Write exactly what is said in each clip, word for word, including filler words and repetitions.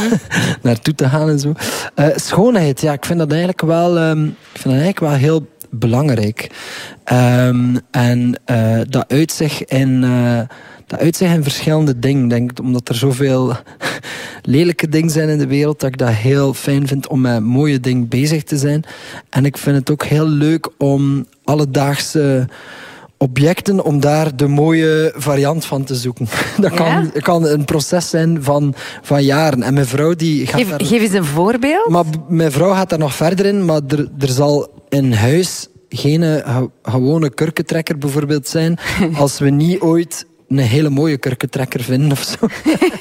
mm-hmm. naartoe te gaan en zo. Uh, schoonheid, ja, ik vind dat eigenlijk wel, um, ik vind dat eigenlijk wel heel belangrijk. Um, en uh, dat uit zich in... Uh, Dat uitzicht in verschillende dingen, denk ik. Omdat er zoveel lelijke dingen zijn in de wereld, dat ik dat heel fijn vind om met mooie dingen bezig te zijn. En ik vind het ook heel leuk om alledaagse objecten, om daar de mooie variant van te zoeken. Dat kan, ja? kan een proces zijn van, van jaren. En mijn vrouw die gaat geef, daar... geef eens een voorbeeld. Maar mijn vrouw gaat daar nog verder in, maar er, er zal in huis geen uh, gewone kurkentrekker bijvoorbeeld zijn, als we niet ooit een hele mooie kurkentrekker vinden of zo.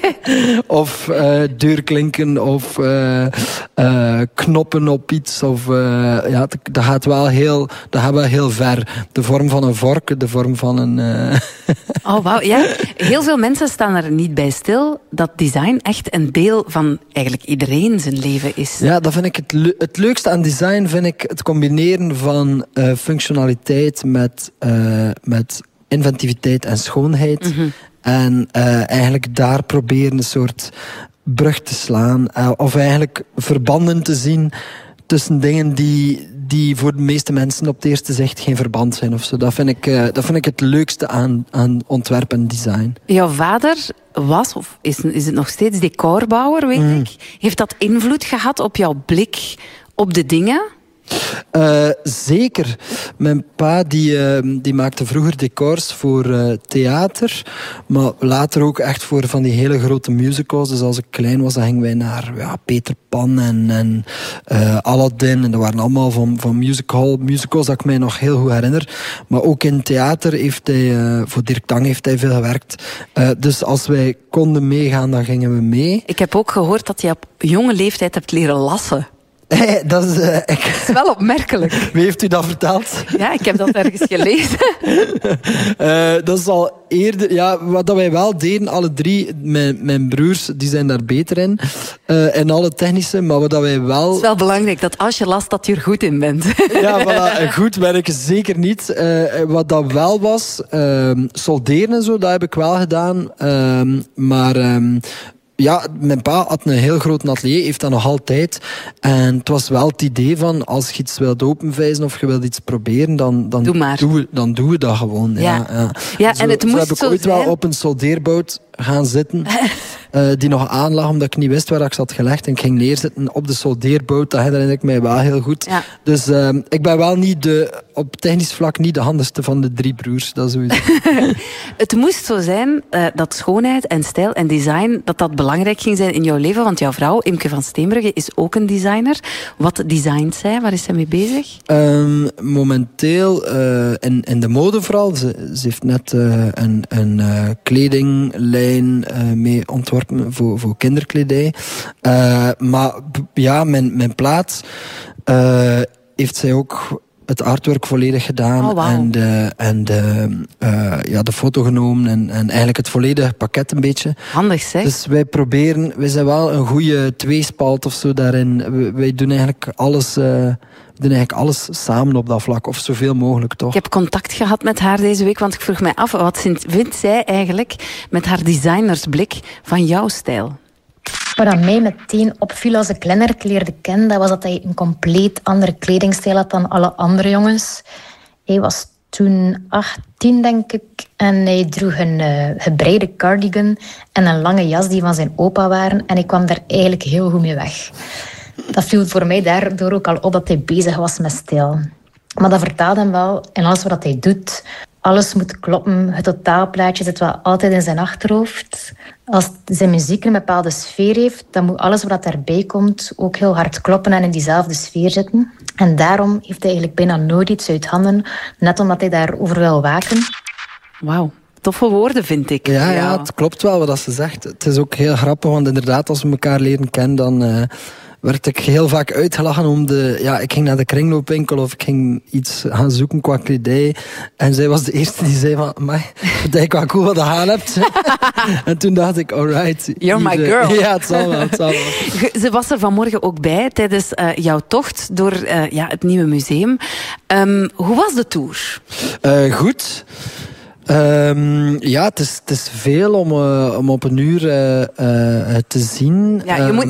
of uh, deurklinken of uh, uh, knoppen op iets. Of, uh, ja, dat gaat wel heel, dat gaat wel heel ver. De vorm van een vork, de vorm van een... Uh... oh, wauw. Ja, heel veel mensen staan er niet bij stil dat design echt een deel van eigenlijk iedereen zijn leven is. Ja, dat vind ik het, le- het leukste aan design vind ik het combineren van uh, functionaliteit met, uh, met inventiviteit en schoonheid. Mm-hmm. En uh, eigenlijk daar proberen een soort brug te slaan. Uh, of eigenlijk verbanden te zien tussen dingen die, die voor de meeste mensen op het eerste zicht geen verband zijn. Of zo. Dat, vind ik, uh, dat vind ik het leukste aan, aan ontwerp en design. Jouw vader was, of is, is het nog steeds, decorbouwer, weet mm. ik. Heeft dat invloed gehad op jouw blik op de dingen? Uh, zeker. Mijn pa die, uh, die maakte vroeger decors voor uh, theater, maar later ook echt voor van die hele grote musicals. Dus als ik klein was, dan gingen wij naar ja, Peter Pan en, en uh, Aladdin. En dat waren allemaal van, van musical, musicals dat ik mij nog heel goed herinner. Maar ook in theater heeft hij, uh, voor Dirk Tang heeft hij veel gewerkt. Uh, dus als wij konden meegaan, dan gingen we mee. Ik heb ook gehoord dat je op jonge leeftijd hebt leren lassen. Hey, dat, is, uh, ik... dat is wel opmerkelijk. Wie heeft u dat verteld? Ja, ik heb dat ergens gelezen. uh, dat is al eerder... Ja, wat dat wij wel deden, alle drie, mijn, mijn broers, die zijn daar beter in. Uh, en alle technische, maar wat dat wij wel... Het is wel belangrijk dat als je last, dat je er goed in bent. Ja, voilà, goed ben ik zeker niet. Uh, wat dat wel was, uh, solderen en zo, dat heb ik wel gedaan. Uh, maar... Uh, Ja, mijn pa had een heel groot atelier, heeft dat nog altijd. En het was wel het idee van, als je iets wilt openvijzen of je wilt iets proberen, dan, dan, doe maar. Doen, we, dan doen we dat gewoon. Ja, ja. ja. ja zo, en het zo moest heb ik zo ooit zijn. wel op een soldeerbout gaan zitten, uh, die nog aan lag, omdat ik niet wist waar ik zat gelegd. En ik ging neerzitten op de soldeerbout, dat herinner ik mij wel heel goed. Ja. Dus uh, ik ben wel niet de, op technisch vlak niet de handigste van de drie broers. Dat sowieso. Het moest zo zijn uh, dat schoonheid en stijl en design, dat dat belangrijk ging zijn in jouw leven, want jouw vrouw, Imke van Steenbrugge, is ook een designer. Wat designt zij? Waar is zij mee bezig? Um, momenteel uh, in, in de mode vooral. Ze, ze heeft net uh, een, een uh, kledinglijn uh, mee ontworpen voor, voor kinderkledij. Uh, maar ja, mijn, mijn plaat uh, heeft zij ook het artwork volledig gedaan. Oh, wow. En, de, en de, uh, ja, de foto genomen. En, en eigenlijk het volledige pakket een beetje. Handig zeg. Dus wij proberen, wij zijn wel een goede tweespalt of zo daarin. Wij, wij doen eigenlijk alles... Uh, We doen eigenlijk alles samen op dat vlak, of zoveel mogelijk, toch? Ik heb contact gehad met haar deze week, want ik vroeg mij af, wat vindt zij eigenlijk met haar designersblik van jouw stijl? Wat aan mij meteen opviel als ik Lennart leerde kennen, dat was dat hij een compleet andere kledingstijl had dan alle andere jongens. Hij was toen achttien, denk ik, en hij droeg een uh, gebreide cardigan en een lange jas die van zijn opa waren. En ik kwam daar eigenlijk heel goed mee weg. Dat viel voor mij daardoor ook al op dat hij bezig was met stijl. Maar dat vertaalde hem wel in alles wat hij doet. Alles moet kloppen. Het totaalplaatje zit wel altijd in zijn achterhoofd. Als zijn muziek een bepaalde sfeer heeft, dan moet alles wat daarbij komt ook heel hard kloppen en in diezelfde sfeer zitten. En daarom heeft hij eigenlijk bijna nooit iets uit handen, net omdat hij daarover wil waken. Wauw. Toffe woorden, vind ik. Ja, ja, het klopt wel wat ze zegt. Het is ook heel grappig, want inderdaad, als we elkaar leren kennen, dan... Uh, werd ik heel vaak uitgelachen om de... Ja, ik ging naar de kringloopwinkel of ik ging iets gaan zoeken qua kledij. En zij was de eerste die zei van... Amai, het is wel cool wat je aan hebt. En toen dacht ik, alright. You're my hier, girl. Ja, het zal wel, het zal wel. Ze was er vanmorgen ook bij tijdens uh, jouw tocht door uh, ja, het nieuwe museum. Um, hoe was de tour? Uh, goed. Um, ja, het is, het is veel om, uh, om op een uur uh, uh, te zien. Ja, je moet